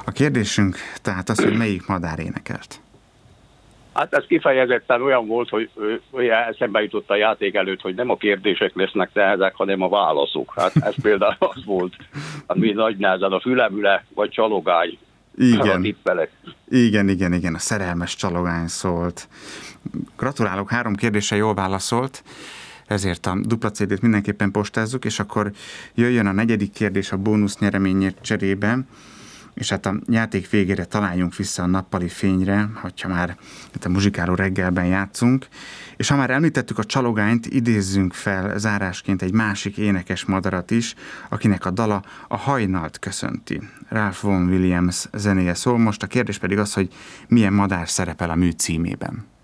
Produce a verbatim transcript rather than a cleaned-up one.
A kérdésünk tehát az, hogy melyik madár énekelt. Hát ez kifejezetten olyan volt, hogy olyan eszembe jutott a játék előtt, hogy nem a kérdések lesznek nehezek, hanem a válaszok. Hát ez például az volt, ami nagy nehezen a fülemüle vagy csalogány. Igen. igen, igen, igen, a szerelmes csalogány szólt. Gratulálok, három kérdésre jól válaszolt, ezért a dupla cé dét mindenképpen postázzuk, és akkor jöjjön a negyedik kérdés a bónusz nyereményért cserébe, és hát a játék végére találjunk vissza a nappali fényre, hogyha már itt a muzsikáló reggelben játszunk, és ha már említettük a csalogányt, idézzünk fel zárásként egy másik énekes madarat is, akinek a dala a hajnalt köszönti. Ralph Vaughan Williams zenéje szól most, a kérdés pedig az, hogy milyen madár szerepel a mű címében.